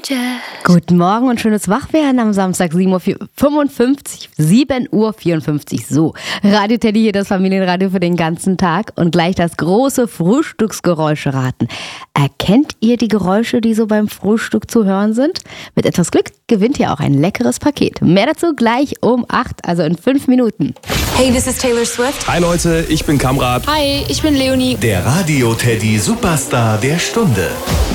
Guten Morgen und schönes Wachwerden am Samstag, 7:54 Uhr. So, Radio Teddy hier, das Familienradio für den ganzen Tag. Und gleich das große Frühstücksgeräusche raten. Erkennt ihr die Geräusche, die so beim Frühstück zu hören sind? Mit etwas Glück gewinnt ihr auch ein leckeres Paket. Mehr dazu gleich um 8, also in 5 Minuten. Hey, this is Taylor Swift. Hi Leute, ich bin Kamrat. Hi, ich bin Leonie. Der Radio Teddy Superstar der Stunde.